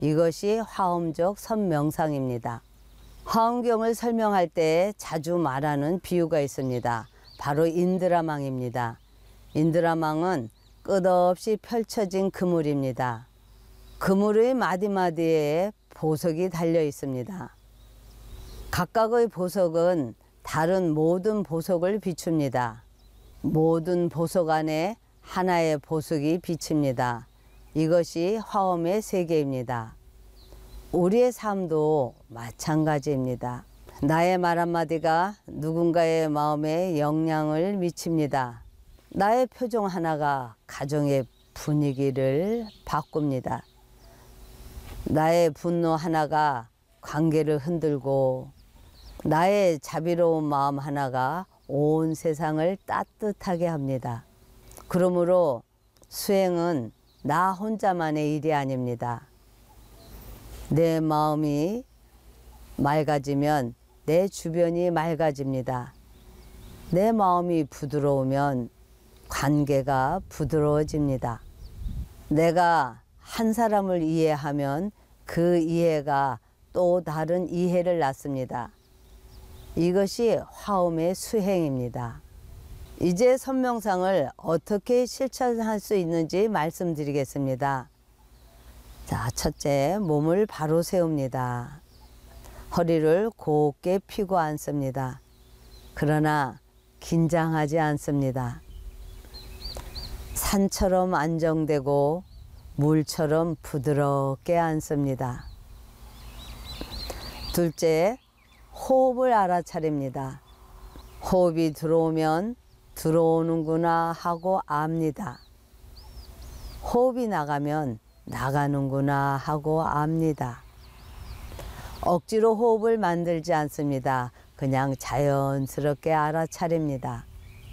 이것이 화엄적 선명상입니다. 화엄경을 설명할 때 자주 말하는 비유가 있습니다. 바로 인드라망입니다. 인드라망은 끝없이 펼쳐진 그물입니다. 그물의 마디마디에 보석이 달려 있습니다. 각각의 보석은 다른 모든 보석을 비춥니다. 모든 보석 안에 하나의 보석이 비칩니다. 이것이 화엄의 세계입니다. 우리의 삶도 마찬가지입니다. 나의 말 한마디가 누군가의 마음에 영향을 미칩니다. 나의 표정 하나가 가정의 분위기를 바꿉니다. 나의 분노 하나가 관계를 흔들고 나의 자비로운 마음 하나가 온 세상을 따뜻하게 합니다. 그러므로 수행은 나 혼자만의 일이 아닙니다. 내 마음이 맑아지면 내 주변이 맑아집니다. 내 마음이 부드러우면 관계가 부드러워집니다. 내가 한 사람을 이해하면 그 이해가 또 다른 이해를 낳습니다. 이것이 화엄의 수행입니다. 이제 선명상을 어떻게 실천할 수 있는지 말씀드리겠습니다. 자, 첫째, 몸을 바로 세웁니다. 허리를 곧게 펴고 앉습니다. 그러나 긴장하지 않습니다. 산처럼 안정되고 물처럼 부드럽게 앉습니다. 둘째, 호흡을 알아차립니다. 호흡이 들어오면 들어오는구나 하고 압니다. 호흡이 나가면 나가는구나 하고 압니다. 억지로 호흡을 만들지 않습니다. 그냥 자연스럽게 알아차립니다.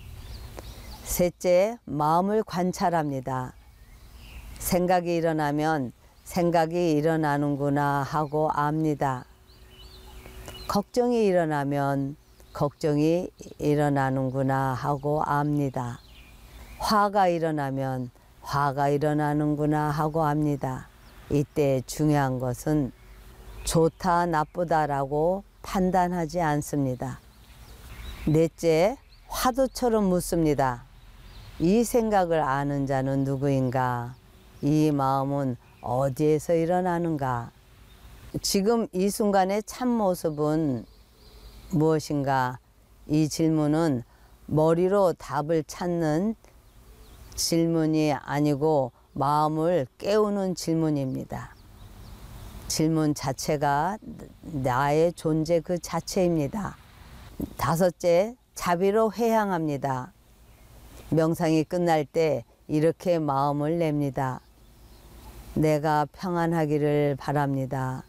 셋째, 마음을 관찰합니다. 생각이 일어나면 생각이 일어나는구나 하고 압니다. 걱정이 일어나면 걱정이 일어나는구나 하고 압니다. 화가 일어나면 화가 일어나는구나 하고 압니다. 이때 중요한 것은 좋다 나쁘다라고 판단하지 않습니다. 넷째, 화두처럼 묻습니다. 이 생각을 아는 자는 누구인가? 이 마음은 어디에서 일어나는가? 지금 이 순간의 참모습은 무엇인가? 이 질문은 머리로 답을 찾는 질문이 아니고 마음을 깨우는 질문입니다. 질문 자체가 나의 존재 그 자체입니다. 다섯째, 자비로 회향합니다. 명상이 끝날 때 이렇게 마음을 냅니다. 내가 평안하기를 바랍니다.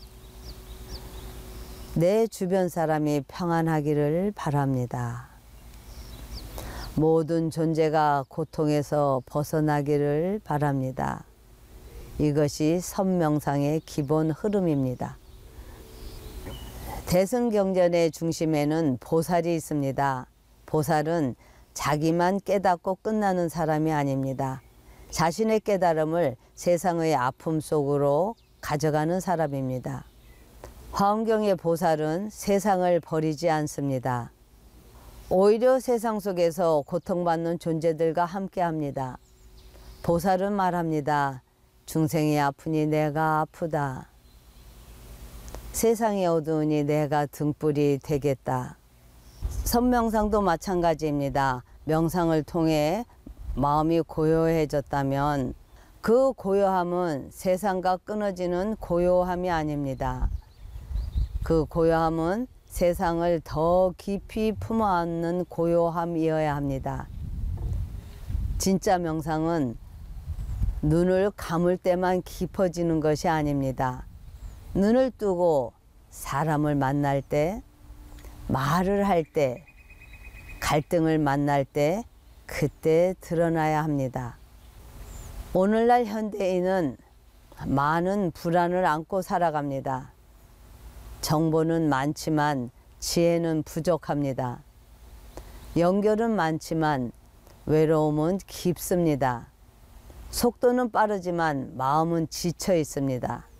내 주변 사람이 평안하기를 바랍니다. 모든 존재가 고통에서 벗어나기를 바랍니다. 이것이 선명상의 기본 흐름입니다. 대승경전의 중심에는 보살이 있습니다. 보살은 자기만 깨닫고 끝나는 사람이 아닙니다. 자신의 깨달음을 세상의 아픔 속으로 가져가는 사람입니다. 화엄경의 보살은 세상을 버리지 않습니다. 오히려 세상 속에서 고통받는 존재들과 함께합니다. 보살은 말합니다. 중생이 아프니 내가 아프다. 세상이 어두우니 내가 등불이 되겠다. 선명상도 마찬가지입니다. 명상을 통해 마음이 고요해졌다면 그 고요함은 세상과 끊어지는 고요함이 아닙니다. 그 고요함은 세상을 더 깊이 품어안는 고요함이어야 합니다. 진짜 명상은 눈을 감을 때만 깊어지는 것이 아닙니다. 눈을 뜨고 사람을 만날 때, 말을 할 때, 갈등을 만날 때 그때 드러나야 합니다. 오늘날 현대인은 많은 불안을 안고 살아갑니다. 정보는 많지만 지혜는 부족합니다. 연결은 많지만 외로움은 깊습니다. 속도는 빠르지만 마음은 지쳐 있습니다.